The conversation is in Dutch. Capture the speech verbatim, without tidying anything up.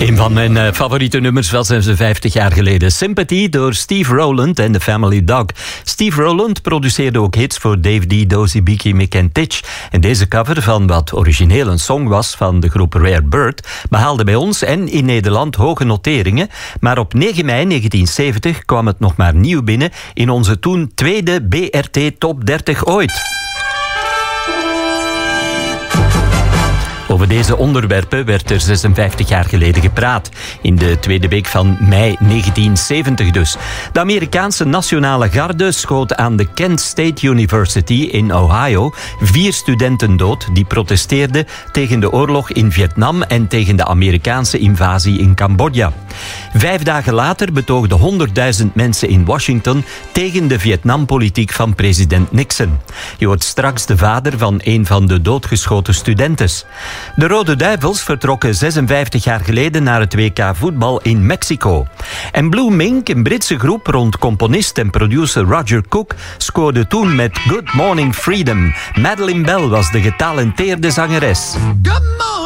Een van mijn uh, favoriete nummers was ze vijftig jaar geleden. Sympathy door Steve Rowland en The Family Dog. Steve Rowland produceerde ook hits voor Dave D, Dozy, Beaky, Mick en Titch. En deze cover van wat origineel een song was van de groep Rare Bird behaalde bij ons en in Nederland hoge noteringen. Maar op negen mei negentien zeventig kwam het nog maar nieuw binnen in onze toen tweede B R T Top dertig ooit. Over deze onderwerpen werd er zesenvijftig jaar geleden gepraat. In de tweede week van mei negentien zeventig dus. De Amerikaanse Nationale Garde schoot aan de Kent State University in Ohio vier studenten dood die protesteerden tegen de oorlog in Vietnam en tegen de Amerikaanse invasie in Cambodja. Vijf dagen later betoogden honderdduizend mensen in Washington tegen de Vietnampolitiek van president Nixon. Je hoort straks de vader van een van de doodgeschoten studentes. De Rode Duivels vertrokken zesenvijftig jaar geleden naar het W K voetbal in Mexico. En Blue Mink, een Britse groep rond componist en producer Roger Cook, scoorde toen met Good Morning Freedom. Madeleine Bell was de getalenteerde zangeres. Good morning!